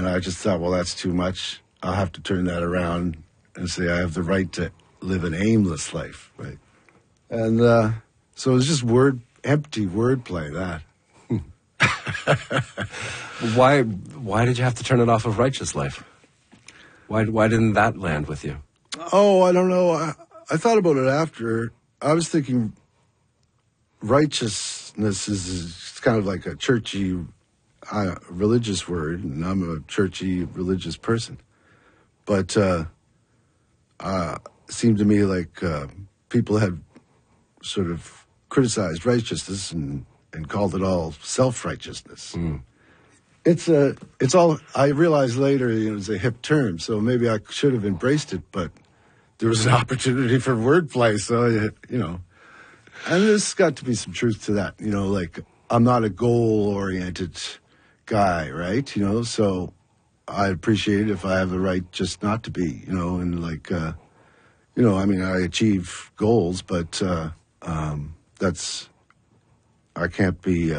And I just thought, well, that's too much. I'll have to turn that around and say I have the right to live an aimless life, right? And so it was just empty wordplay, that. Why did you have to turn it off of Righteous Life? Why didn't that land with you? Oh, I don't know. I thought about it after. I was thinking righteousness is kind of like a churchy, religious word, and I'm a churchy, religious person. But it seemed to me like people had sort of criticized righteousness and called it all self-righteousness. Mm. It's all, I realized later, it's a hip term, so maybe I should have embraced it, but there was an opportunity for wordplay, so, and there's got to be some truth to that, like, I'm not a goal-oriented guy, right, so I appreciate it if I have the right just not to be, and like, I achieve goals, but I can't be,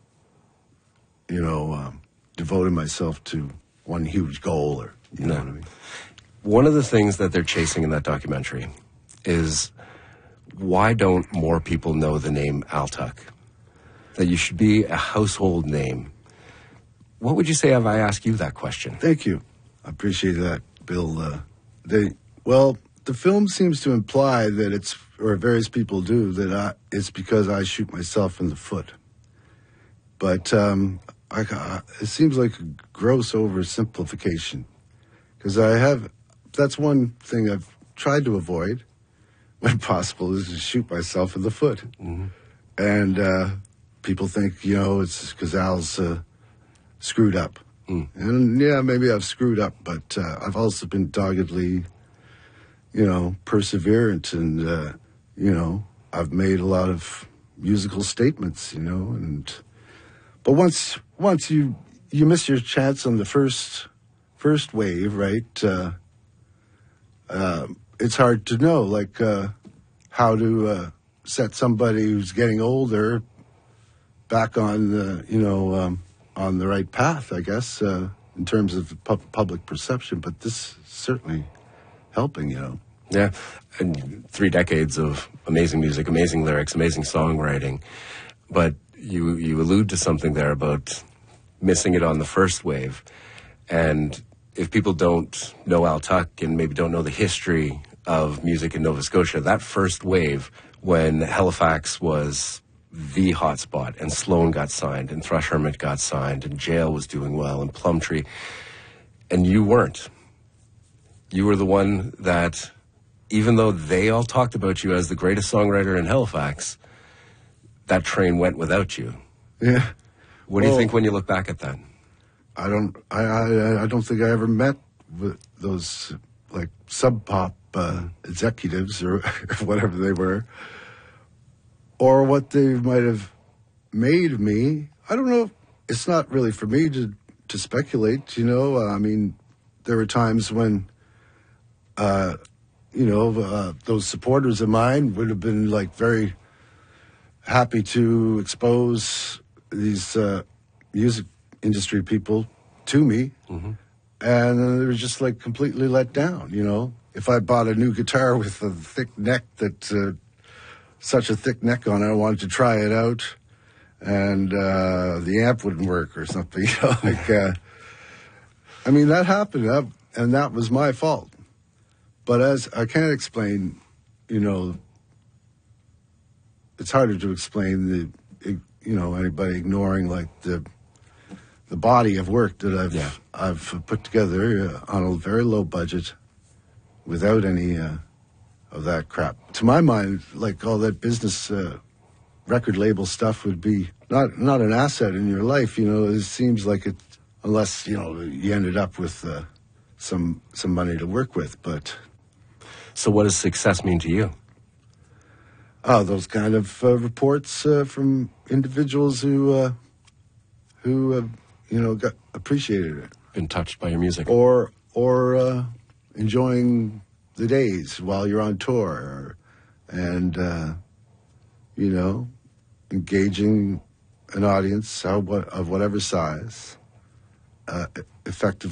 devoting myself to one huge goal, or you know what I mean. One of the things that they're chasing in that documentary is, why don't more people know the name Al Tuck? That you should be a household name. What would you say if I ask you that question? Thank you. I appreciate that, Bill. The film seems to imply that or various people do, that it's because I shoot myself in the foot. But it seems like a gross oversimplification. Because that's one thing I've tried to avoid, when possible, is to shoot myself in the foot. Mm-hmm. And people think, it's because Al's screwed up. Mm. And yeah, maybe I've screwed up, but I've also been doggedly, perseverant, and, I've made a lot of musical statements, but once you miss your chance on the first wave, right? It's hard to know, like, how to set somebody who's getting older back on the, on the right path, I guess, in terms of public perception. But this is certainly helping, Yeah, and 3 decades of amazing music, amazing lyrics, amazing songwriting. But you allude to something there about missing it on the first wave. And if people don't know Al Tuck and maybe don't know the history of music in Nova Scotia, that first wave, when Halifax was the hotspot and Sloan got signed and Thrush Hermit got signed and Jail was doing well and Plumtree, and you weren't. You were the one that, even though they all talked about you as the greatest songwriter in Halifax, that train went without you. Yeah. What do you think when you look back at that? I don't think I ever met with those, like, Sub Pop executives or whatever they were, or what they might have made of me. I don't know. It's not really for me to speculate, I mean, there were times when, those supporters of mine would have been, like, very happy to expose these music industry people to me. Mm-hmm. And they were just, like, completely let down, If I bought a new guitar with a thick neck such a thick neck on it, I wanted to try it out, and the amp wouldn't work or something, I mean, that happened, and that was my fault. But as I can't explain, it's harder to explain anybody ignoring, like, the body of work that I've put together on a very low budget, without any of that crap. To my mind, like, all that business record label stuff would be not an asset in your life. It seems like it, unless you ended up with some money to work with. But so, what does success mean to you? Those kind of reports from individuals who got appreciated it, been touched by your music, or enjoying the days while you're on tour, and engaging an audience of whatever size, effectively.